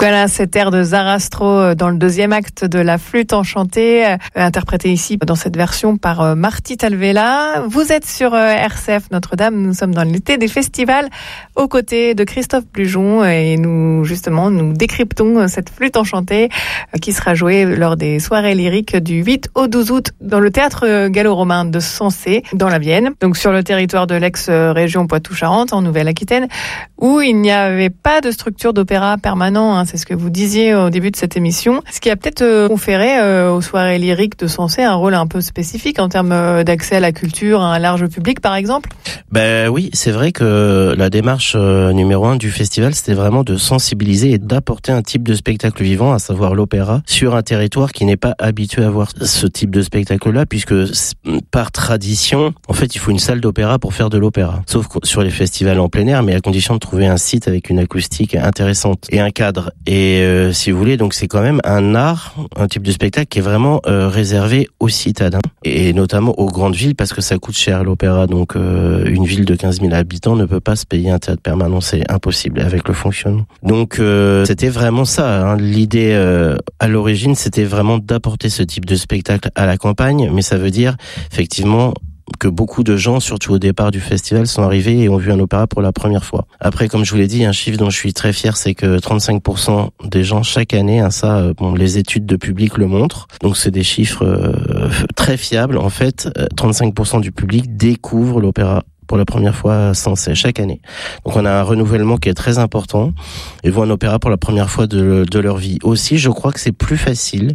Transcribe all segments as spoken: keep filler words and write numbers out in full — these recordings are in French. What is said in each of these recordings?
Voilà, cet air de Zarastro dans le deuxième acte de La Flûte enchantée, euh, interprété ici dans cette version par euh, Marty Talvela. Vous êtes sur euh, R C F Notre-Dame, nous sommes dans l'été des festivals aux côtés de Christophe Plujon et nous, justement, nous décryptons cette flûte enchantée euh, qui sera jouée lors des soirées lyriques du huit au douze août dans le théâtre gallo-romain de Sensé, dans la Vienne, donc sur le territoire de l'ex-région Poitou-Charentes, en Nouvelle-Aquitaine, où il n'y avait pas de structure d'opéra permanent, hein, c'est ce que vous disiez au début de cette émission, ce qui a peut-être euh, conféré euh, aux soirées lyriques de Sensé un rôle un peu spécifique en termes euh, d'accès à la culture, à un large public par exemple. Ben oui, c'est vrai que la démarche euh, numéro un du festival, c'était vraiment de sensibiliser et d'apporter un type de spectacle vivant, à savoir l'opéra, sur un territoire qui n'est pas habitué à voir ce type de spectacle-là, puisque par tradition, en fait, il faut une salle d'opéra pour faire de l'opéra. Sauf sur les festivals en plein air, mais à condition de trouver un site avec une acoustique intéressante et un cadre. Et euh, si vous voulez, donc c'est quand même un art, un type de spectacle qui est vraiment euh, réservé aux citadins et notamment aux grandes villes, parce que ça coûte cher l'opéra. Donc euh, une ville de quinze mille habitants ne peut pas se payer un théâtre permanent, c'est impossible avec le fonctionnement. Donc euh, c'était vraiment ça, hein. L'idée euh, à l'origine, c'était vraiment d'apporter ce type de spectacle à la campagne, mais ça veut dire effectivement que beaucoup de gens, surtout au départ du festival, sont arrivés et ont vu un opéra pour la première fois. Après, comme je vous l'ai dit, un chiffre dont je suis très fier, c'est que trente-cinq pour cent des gens chaque année, hein, ça, bon, les études de public le montrent, donc c'est des chiffres euh, très fiables. En fait, trente-cinq pour cent du public découvre l'opéra pour la première fois à Sensé chaque année. Donc on a un renouvellement qui est très important et voient un opéra pour la première fois de, de leur vie. Aussi, je crois que c'est plus facile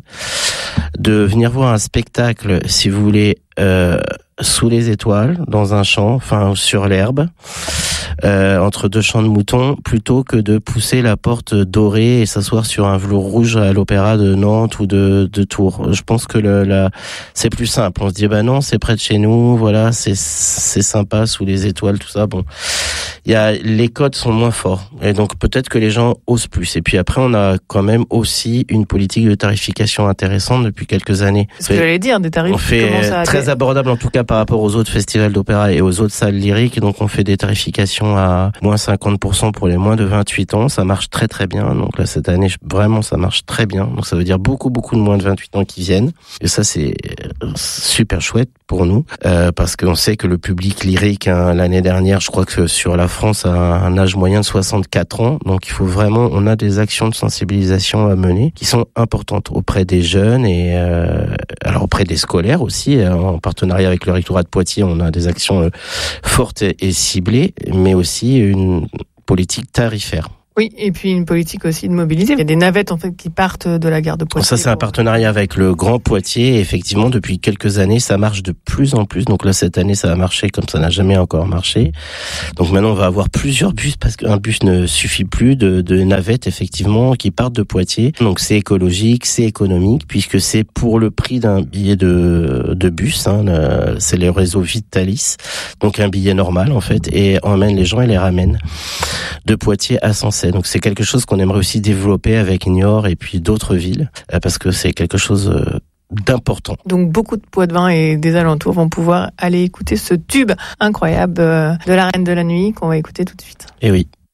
de venir voir un spectacle, si vous voulez, euh, sous les étoiles, dans un champ, enfin sur l'herbe, euh, entre deux champs de moutons, plutôt que de pousser la porte dorée et s'asseoir sur un velours rouge à l'opéra de Nantes ou de, de Tours. Je pense que le, la, c'est plus simple. On se dit, bah non, c'est près de chez nous, voilà, c'est, c'est sympa sous les étoiles, tout ça. Bon, il y a, les codes sont moins forts. Et donc, peut-être que les gens osent plus. Et puis après, on a quand même aussi une politique de tarification intéressante depuis quelques années. C'est ce que j'allais dire, des tarifs on fait qui commencent à très abordable, en tout cas, par rapport aux autres festivals d'opéra et aux autres salles lyriques. Donc, on fait des tarifications à moins cinquante pour cent pour les moins de vingt-huit ans. Ça marche très, très bien. Donc là, cette année, vraiment, ça marche très bien. Donc, ça veut dire beaucoup, beaucoup de moins de vingt-huit ans qui viennent. Et ça, c'est super chouette pour nous, euh, parce qu'on sait que le public lyrique, hein, l'année dernière, je crois que sur la France, a un âge moyen de soixante-quatre ans. Donc, il faut vraiment, on a des actions de sensibilisation à mener qui sont importantes auprès des jeunes et, euh, alors auprès des scolaires aussi, en partenariat avec le rectorat de Poitiers, on a des actions euh, fortes et ciblées, mais aussi une politique tarifaire. Oui, et puis une politique aussi de mobilité. Il y a des navettes en fait qui partent de la gare de Poitiers. Ça, c'est un partenariat avec le Grand Poitiers. Et effectivement, depuis quelques années, ça marche de plus en plus. Donc là, cette année, ça a marché comme ça n'a jamais encore marché. Donc maintenant, on va avoir plusieurs bus parce qu'un bus ne suffit plus, de, de navettes effectivement qui partent de Poitiers. Donc c'est écologique, c'est économique puisque c'est pour le prix d'un billet de, de bus. Hein, le, c'est le réseau Vitalis. Donc un billet normal en fait, et on emmène les gens et les ramène de Poitiers à Sensé. Donc c'est quelque chose qu'on aimerait aussi développer avec Niort et puis d'autres villes, parce que c'est quelque chose d'important. Donc beaucoup de Poitevins et des alentours vont pouvoir aller écouter ce tube incroyable de la Reine de la Nuit qu'on va écouter tout de suite. Et oui.